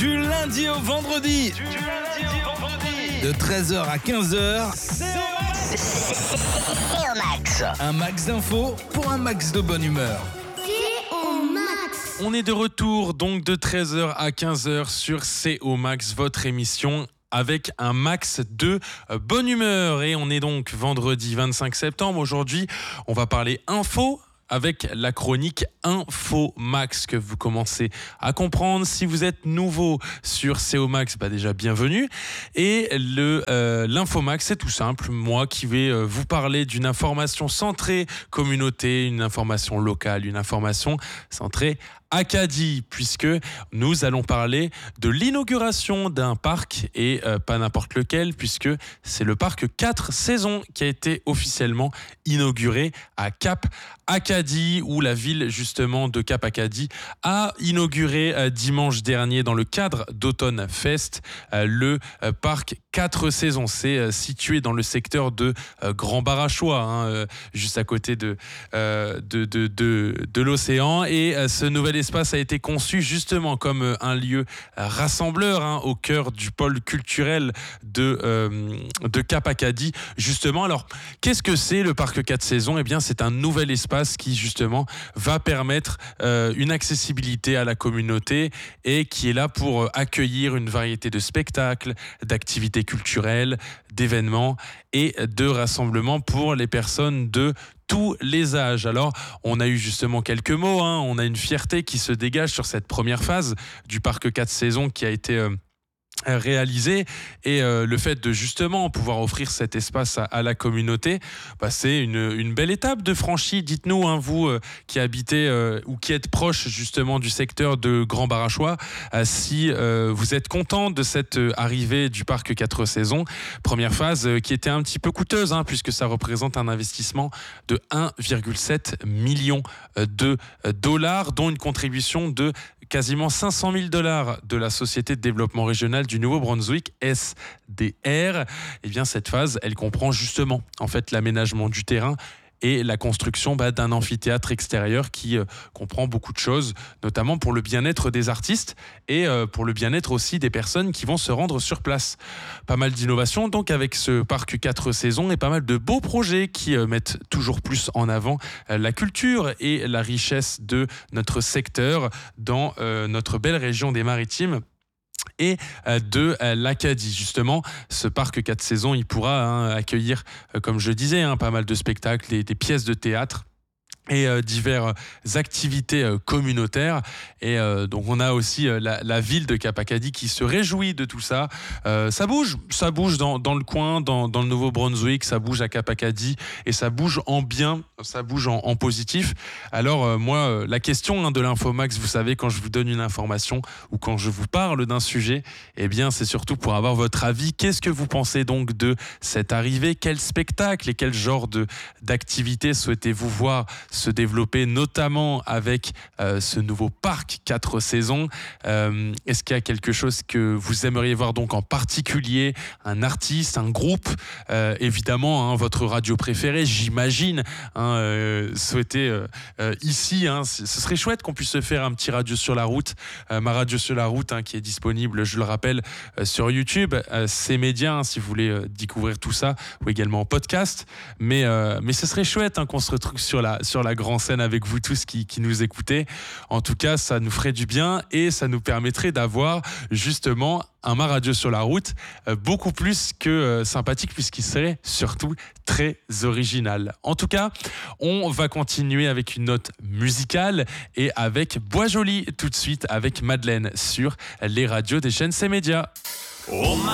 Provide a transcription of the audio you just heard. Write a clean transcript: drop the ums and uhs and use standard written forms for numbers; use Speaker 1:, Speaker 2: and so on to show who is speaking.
Speaker 1: Du lundi au vendredi. De 13h à 15h. C'est
Speaker 2: au max.
Speaker 1: Un max d'infos pour un max de bonne humeur.
Speaker 3: C'est au max.
Speaker 4: On est de retour donc de 13h à 15h sur C'est au max, votre émission avec un max de bonne humeur. Et on est donc vendredi 25 septembre. Aujourd'hui, on va parler info avec la chronique Info Max que vous commencez à comprendre. Si vous êtes nouveau sur CO Max, déjà bienvenue. Et l'Info Max, c'est tout simple. Moi qui vais vous parler d'une information centrée communauté, une information locale, une information centrée Acadie, puisque nous allons parler de l'inauguration d'un parc et pas n'importe lequel, puisque c'est le parc 4 saisons qui a été officiellement inauguré à Cap Acadie, où la ville justement de Cap Acadie a inauguré dimanche dernier dans le cadre d'Automne Fest le parc 4 saisons. C'est situé dans le secteur de Grand Barachois, juste à côté de l'océan, et ce nouvel espace a été conçu justement comme un lieu rassembleur au cœur du pôle culturel de Cap Acadie justement. Alors qu'est-ce que c'est le parc 4 saisons ? Eh bien c'est un nouvel espace qui justement va permettre une accessibilité à la communauté et qui est là pour accueillir une variété de spectacles, d'activités culturelles, d'événements et de rassemblements pour les personnes de tous les âges. Alors, on a eu justement quelques mots, on a une fierté qui se dégage sur cette première phase du parc 4 saisons qui a été réalisé, et le fait de justement pouvoir offrir cet espace à la communauté, c'est une belle étape de franchie. Dites-nous, vous qui habitez ou qui êtes proche justement du secteur de Grand Barachois, si vous êtes content de cette arrivée du parc 4 saisons. Première phase qui était un petit peu coûteuse, puisque ça représente un investissement de 1,7 million de dollars, dont une contribution de quasiment 500 000 $ de la Société de développement régional du Nouveau-Brunswick, SDR. Eh bien, cette phase, elle comprend justement l'aménagement du terrain et la construction d'un amphithéâtre extérieur qui comprend beaucoup de choses, notamment pour le bien-être des artistes et pour le bien-être aussi des personnes qui vont se rendre sur place. Pas mal d'innovations donc avec ce parc 4 saisons et pas mal de beaux projets qui mettent toujours plus en avant la culture et la richesse de notre secteur dans notre belle région des Maritimes et de l'Acadie. Justement, ce parc 4 saisons, il pourra accueillir, comme je disais, pas mal de spectacles, des pièces de théâtre et diverses activités communautaires. Et donc on a aussi la ville de Cap Acadie qui se réjouit de tout ça. Ça bouge dans le coin, dans le Nouveau-Brunswick, ça bouge à Cap Acadie et ça bouge en bien, ça bouge en positif. Alors moi, la question de l'Infomax, vous savez, quand je vous donne une information ou quand je vous parle d'un sujet, eh bien c'est surtout pour avoir votre avis. Qu'est-ce que vous pensez donc de cette arrivée ? Quel spectacle et quel genre d'activité souhaitez-vous voir se développer, notamment avec ce nouveau parc 4 saisons. Est-ce qu'il y a quelque chose que vous aimeriez voir donc en particulier, un artiste, un groupe, évidemment votre radio préférée, j'imagine, souhaitez ici, ce serait chouette qu'on puisse se faire un petit radio sur la route, ma radio sur la route qui est disponible, je le rappelle, sur YouTube, ces médias, si vous voulez découvrir tout ça, ou également en podcast, mais ce serait chouette qu'on se retrouve sur la grande scène avec vous tous qui nous écoutez. En tout cas, ça nous ferait du bien et ça nous permettrait d'avoir justement un Ma Radio sur la route beaucoup plus que sympathique, puisqu'il serait surtout très original. En tout cas, on va continuer avec une note musicale et avec Bois Joli tout de suite avec Madeleine sur les radios des chaînes C-Média.